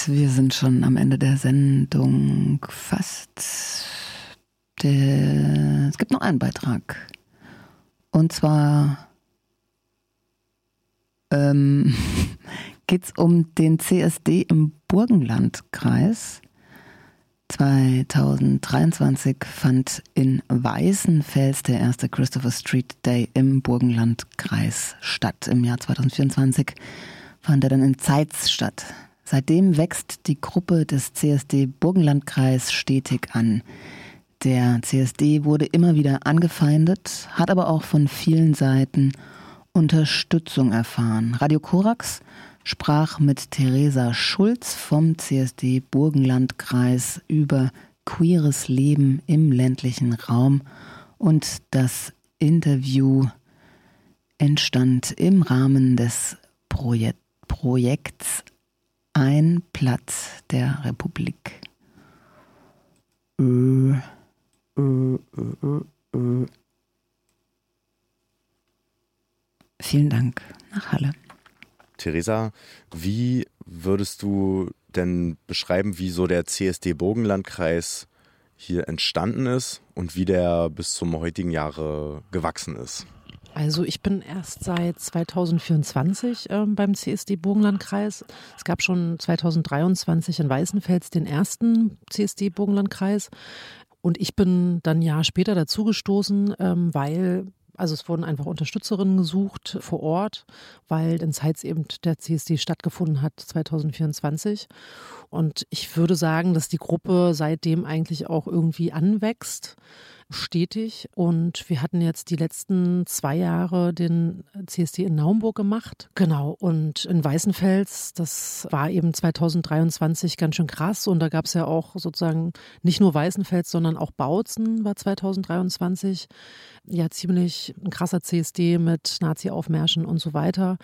wir sind schon am Ende der Sendung fast. Es gibt noch einen Beitrag. Und zwar geht es um den CSD im Burgenlandkreis. 2023 fand in Weißenfels der erste Christopher Street Day im Burgenlandkreis statt. Im Jahr 2024 fand er dann in Zeitz statt. Seitdem wächst die Gruppe des CSD Burgenlandkreis stetig an. Der CSD wurde immer wieder angefeindet, hat aber auch von vielen Seiten Unterstützung erfahren. Radio Korax sprach mit Theresa Schulz vom CSD Burgenlandkreis über queeres Leben im ländlichen Raum und das Interview entstand im Rahmen des Projekts Ein Platz der Republik. Vielen Dank nach Halle. Theresa, wie würdest du denn beschreiben, wie so der CSD Burgenlandkreis hier entstanden ist und wie der bis zum heutigen Jahre gewachsen ist? Also ich bin erst seit 2024 beim CSD Burgenlandkreis. Es gab schon 2023 in Weißenfels den ersten CSD Burgenlandkreis und ich bin dann ein Jahr später dazugestoßen, weil es wurden einfach Unterstützerinnen gesucht vor Ort, weil in Zeitz eben der CSD stattgefunden hat 2024. Und ich würde sagen, dass die Gruppe seitdem eigentlich auch irgendwie anwächst, stetig. Und wir hatten jetzt die letzten 2 Jahre den CSD in Naumburg gemacht. Genau. Und in Weißenfels, das war eben 2023 ganz schön krass. Und da gab es ja auch sozusagen nicht nur Weißenfels, sondern auch Bautzen war 2023. Ja, ziemlich ein krasser CSD mit Nazi-Aufmärschen und so weiter.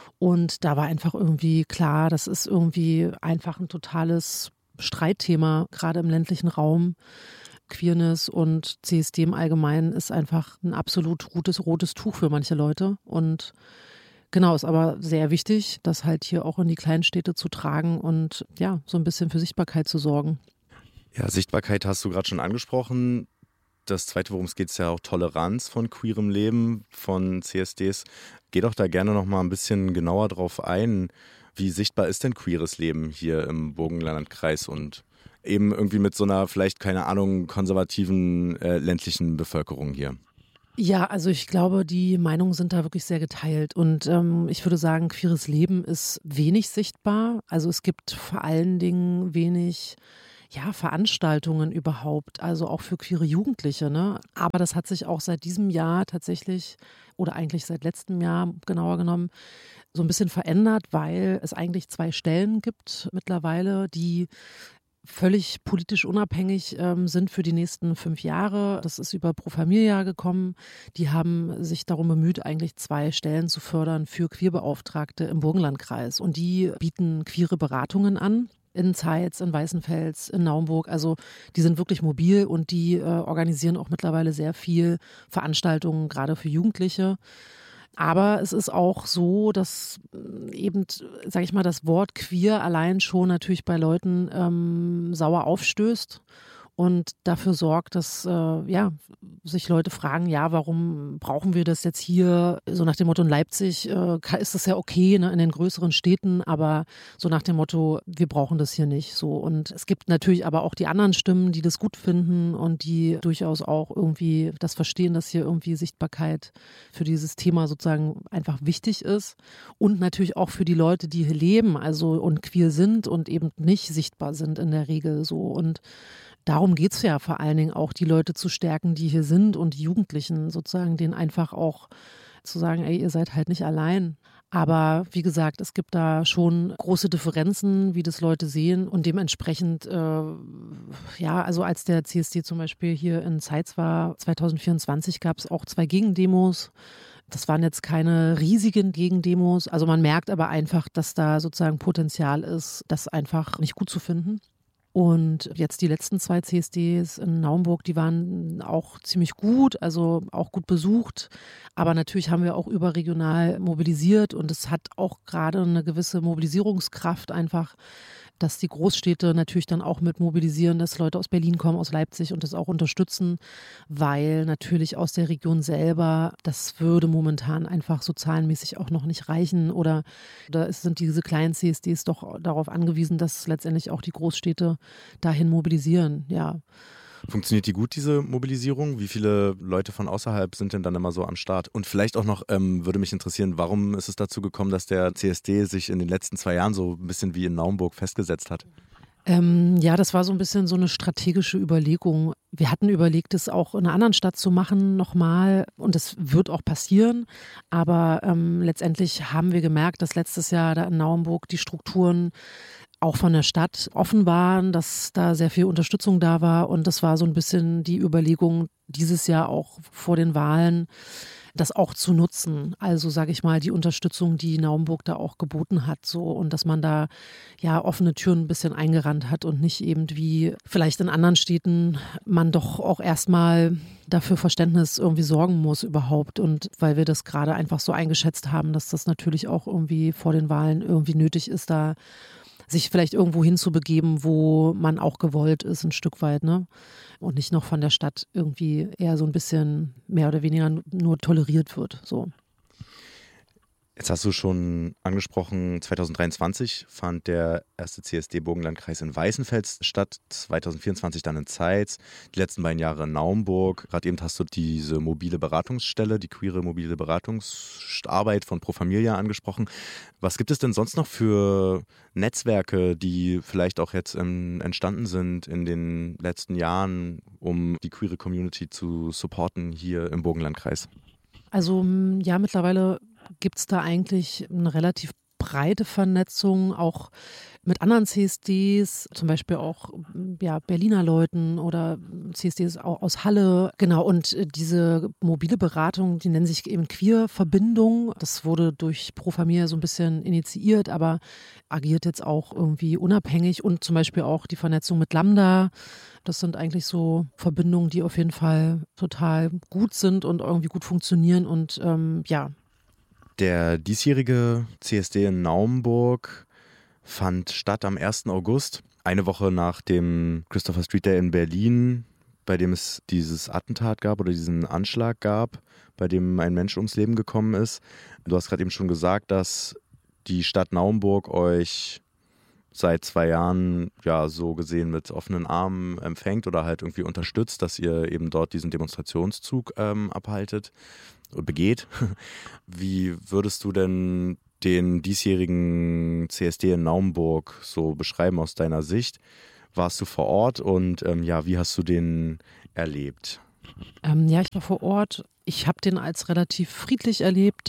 Und da war einfach irgendwie klar, das ist irgendwie einfach ein totales Streitthema, gerade im ländlichen Raum. Queerness und CSD im Allgemeinen ist einfach ein absolut rotes Tuch für manche Leute. Und genau, ist aber sehr wichtig, das halt hier auch in die Kleinstädte zu tragen und ja, so ein bisschen für Sichtbarkeit zu sorgen. Ja, Sichtbarkeit hast du gerade schon angesprochen. Das Zweite, worum es geht, ist ja auch Toleranz von queerem Leben, von CSDs. Geh doch da gerne noch mal ein bisschen genauer drauf ein. Wie sichtbar ist denn queeres Leben hier im Burgenlandkreis und eben irgendwie mit so einer vielleicht, keine Ahnung, konservativen ländlichen Bevölkerung hier? Ja, also ich glaube, die Meinungen sind da wirklich sehr geteilt und ich würde sagen, queeres Leben ist wenig sichtbar. Also es gibt vor allen Dingen wenig Veranstaltungen überhaupt, also auch für queere Jugendliche, ne? Aber das hat sich auch seit diesem Jahr tatsächlich oder eigentlich seit letztem Jahr genauer genommen so ein bisschen verändert, weil es eigentlich 2 Stellen gibt mittlerweile, die völlig politisch unabhängig sind für die nächsten 5 Jahre. Das ist über Pro Familia gekommen. Die haben sich darum bemüht, eigentlich 2 Stellen zu fördern für Queerbeauftragte im Burgenlandkreis. Und die bieten queere Beratungen an. In Zeitz, in Weißenfels, in Naumburg. Also die sind wirklich mobil und die organisieren auch mittlerweile sehr viel Veranstaltungen, gerade für Jugendliche. Aber es ist auch so, dass eben, sage ich mal, das Wort queer allein schon natürlich bei Leuten sauer aufstößt und dafür sorgt, dass sich Leute fragen, ja, warum brauchen wir das jetzt hier? So nach dem Motto, in Leipzig ist das ja okay, ne, in den größeren Städten, aber so nach dem Motto, wir brauchen das hier nicht. So. Und es gibt natürlich aber auch die anderen Stimmen, die das gut finden und die durchaus auch irgendwie das verstehen, dass hier irgendwie Sichtbarkeit für dieses Thema sozusagen einfach wichtig ist. Und natürlich auch für die Leute, die hier leben, also und queer sind und eben nicht sichtbar sind in der Regel so. Und darum geht es ja vor allen Dingen auch, die Leute zu stärken, die hier sind und die Jugendlichen sozusagen, denen einfach auch zu sagen, ey, ihr seid halt nicht allein. Aber wie gesagt, es gibt da schon große Differenzen, wie das Leute sehen und dementsprechend, also als der CSD zum Beispiel hier in Zeitz war, 2024 gab es auch 2 Gegendemos. Das waren jetzt keine riesigen Gegendemos. Also man merkt aber einfach, dass da sozusagen Potenzial ist, das einfach nicht gut zu finden. Und jetzt die letzten 2 CSDs in Naumburg, die waren auch ziemlich gut, also auch gut besucht. Aber natürlich haben wir auch überregional mobilisiert und es hat auch gerade eine gewisse Mobilisierungskraft einfach, dass die Großstädte natürlich dann auch mit mobilisieren, dass Leute aus Berlin kommen, aus Leipzig und das auch unterstützen, weil natürlich aus der Region selber, das würde momentan einfach so zahlenmäßig auch noch nicht reichen oder sind diese kleinen CSDs doch darauf angewiesen, dass letztendlich auch die Großstädte dahin mobilisieren, ja. Funktioniert die gut, diese Mobilisierung? Wie viele Leute von außerhalb sind denn dann immer so am Start? Und vielleicht auch noch, würde mich interessieren, warum ist es dazu gekommen, dass der CSD sich in den letzten 2 Jahren so ein bisschen wie in Naumburg festgesetzt hat? Ja, das war so ein bisschen so eine strategische Überlegung. Wir hatten überlegt, es auch in einer anderen Stadt zu machen nochmal und das wird auch passieren. Aber letztendlich haben wir gemerkt, dass letztes Jahr da in Naumburg die Strukturen auch von der Stadt offen waren, dass da sehr viel Unterstützung da war und das war so ein bisschen die Überlegung, dieses Jahr auch vor den Wahlen das auch zu nutzen. Also sage ich mal, die Unterstützung, die Naumburg da auch geboten hat, so und dass man da ja offene Türen ein bisschen eingerannt hat und nicht eben wie vielleicht in anderen Städten man doch auch erstmal dafür Verständnis irgendwie sorgen muss überhaupt und weil wir das gerade einfach so eingeschätzt haben, dass das natürlich auch irgendwie vor den Wahlen irgendwie nötig ist, da sich vielleicht irgendwo hinzubegeben, wo man auch gewollt ist, ein Stück weit, ne? Und nicht noch von der Stadt irgendwie eher so ein bisschen mehr oder weniger nur toleriert wird, so. Jetzt hast du schon angesprochen, 2023 fand der erste CSD Burgenlandkreis in Weißenfels statt, 2024 dann in Zeitz, die letzten 2 Jahre in Naumburg. Gerade eben hast du diese mobile Beratungsstelle, die queere mobile Beratungsarbeit von Pro Familia angesprochen. Was gibt es denn sonst noch für Netzwerke, die vielleicht auch jetzt entstanden sind in den letzten Jahren, um die queere Community zu supporten hier im Burgenlandkreis? Also ja, mittlerweile gibt es da eigentlich eine relativ breite Vernetzung, auch mit anderen CSDs, zum Beispiel auch ja, Berliner Leuten oder CSDs auch aus Halle. Genau, und diese mobile Beratung, die nennen sich eben Queer-Verbindung. Das wurde durch Pro Familia so ein bisschen initiiert, aber agiert jetzt auch irgendwie unabhängig und zum Beispiel auch die Vernetzung mit Lambda. Das sind eigentlich so Verbindungen, die auf jeden Fall total gut sind und irgendwie gut funktionieren und ja. Der diesjährige CSD in Naumburg fand statt am 1. August, eine Woche nach dem Christopher Street Day in Berlin, bei dem es dieses Attentat gab oder diesen Anschlag gab, bei dem ein Mensch ums Leben gekommen ist. Du hast gerade eben schon gesagt, dass die Stadt Naumburg euch seit 2 Jahren ja so gesehen mit offenen Armen empfängt oder halt irgendwie unterstützt, dass ihr eben dort diesen Demonstrationszug abhaltet, begeht. Wie würdest du denn den diesjährigen CSD in Naumburg so beschreiben aus deiner Sicht? Warst du vor Ort und ja, wie hast du den erlebt? Ja, ich war vor Ort. Ich habe den als relativ friedlich erlebt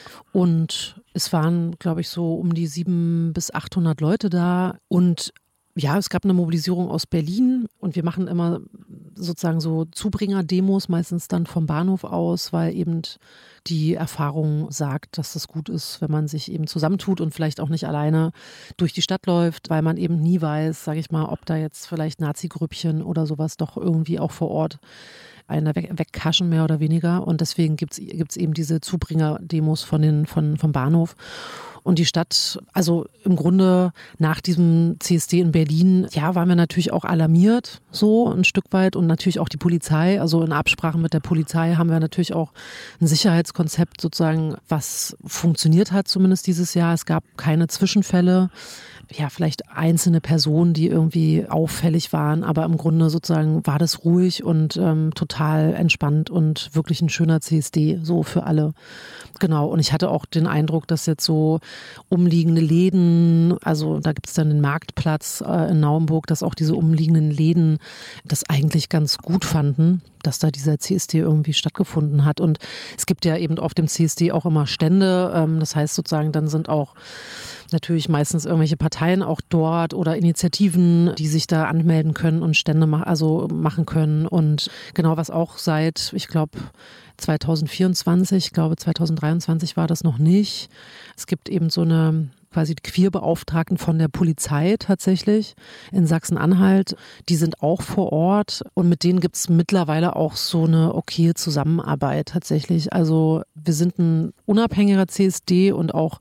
und es waren, glaube ich, so um die 700 bis 800 Leute da und ja, es gab eine Mobilisierung aus Berlin und wir machen immer sozusagen so Zubringer-Demos, meistens dann vom Bahnhof aus, weil eben die Erfahrung sagt, dass es gut ist, wenn man sich eben zusammentut und vielleicht auch nicht alleine durch die Stadt läuft, weil man eben nie weiß, sage ich mal, ob da jetzt vielleicht Nazi-Grüppchen oder sowas doch irgendwie auch vor Ort einer wegkaschen, mehr oder weniger. Und deswegen gibt's eben diese Zubringer-Demos vom Bahnhof. Und die Stadt, also im Grunde nach diesem CSD in Berlin, ja, waren wir natürlich auch alarmiert, so ein Stück weit und natürlich auch die Polizei. Also in Absprache mit der Polizei haben wir natürlich auch ein Sicherheitskonzept sozusagen, was funktioniert hat zumindest dieses Jahr. Es gab keine Zwischenfälle. Ja, vielleicht einzelne Personen, die irgendwie auffällig waren, aber im Grunde sozusagen war das ruhig und total entspannt und wirklich ein schöner CSD, so für alle. Genau, und ich hatte auch den Eindruck, dass jetzt so umliegende Läden, also da gibt es dann den Marktplatz in Naumburg, dass auch diese umliegenden Läden das eigentlich ganz gut fanden, dass da dieser CSD irgendwie stattgefunden hat. Und es gibt ja eben auf dem CSD auch immer Stände, das heißt sozusagen, dann sind auch natürlich meistens irgendwelche Parteien auch dort oder Initiativen, die sich da anmelden können und Stände machen können. Und genau, was auch seit, ich glaube, 2024, ich glaube 2023 war das noch nicht. Es gibt eben so eine quasi Queerbeauftragten von der Polizei tatsächlich in Sachsen-Anhalt. Die sind auch vor Ort und mit denen gibt es mittlerweile auch so eine okaye Zusammenarbeit tatsächlich. Also wir sind ein unabhängiger CSD und auch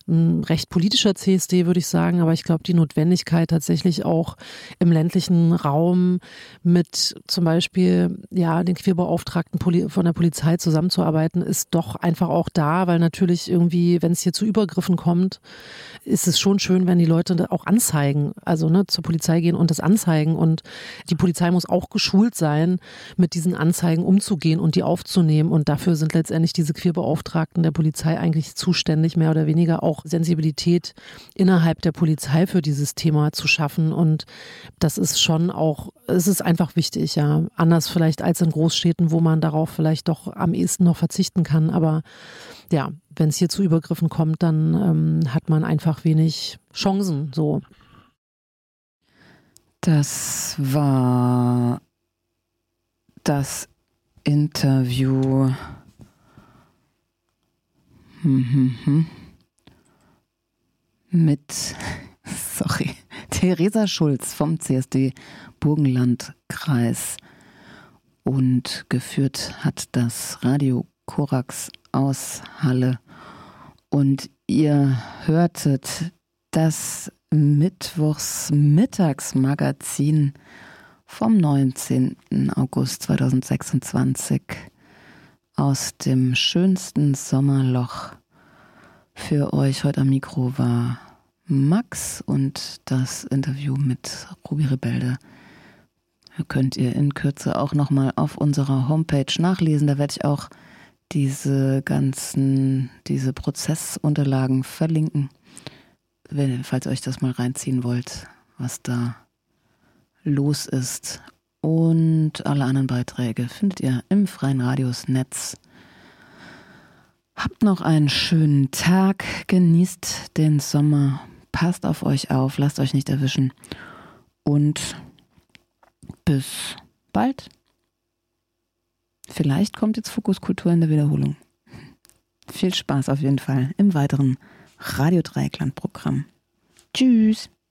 ein recht politischer CSD, würde ich sagen, aber ich glaube, die Notwendigkeit tatsächlich auch im ländlichen Raum mit zum Beispiel den Queerbeauftragten von der Polizei zusammenzuarbeiten, ist doch einfach auch da, weil natürlich irgendwie, wenn es hier zu Übergriffen kommt, ist es schon schön, wenn die Leute auch anzeigen, also zur Polizei gehen und das anzeigen, und die Polizei muss auch geschult sein, mit diesen Anzeigen umzugehen und die aufzunehmen, und dafür sind letztendlich diese Queerbeauftragten der Polizei eigentlich zuständig, mehr oder weniger auch Sensibilität innerhalb der Polizei für dieses Thema zu schaffen, und das ist schon auch, es ist einfach wichtig, ja, anders vielleicht als in Großstädten, wo man darauf vielleicht doch am ehesten noch verzichten kann, aber ja, wenn es hier zu Übergriffen kommt, dann hat man einfach wenig Chancen, so. Das war das Interview mit Theresa Schulz vom CSD Burgenlandkreis, und geführt hat das Radio Korax aus Halle, und ihr hörtet das Mittwochsmittagsmagazin vom 19. August 2026 aus dem schönsten Sommerloch. Für euch heute am Mikro war Max, und das Interview mit Ruby Rebelde könnt ihr in Kürze auch nochmal auf unserer Homepage nachlesen. Da werde ich auch diese Prozessunterlagen verlinken, falls ihr euch das mal reinziehen wollt, was da los ist. Und alle anderen Beiträge findet ihr im Freien Radiosnetz. Habt noch einen schönen Tag, genießt den Sommer, passt auf euch auf, lasst euch nicht erwischen, und bis bald. Vielleicht kommt jetzt Fokuskultur in der Wiederholung. Viel Spaß auf jeden Fall im weiteren Radio Dreieckland-Programm. Tschüss!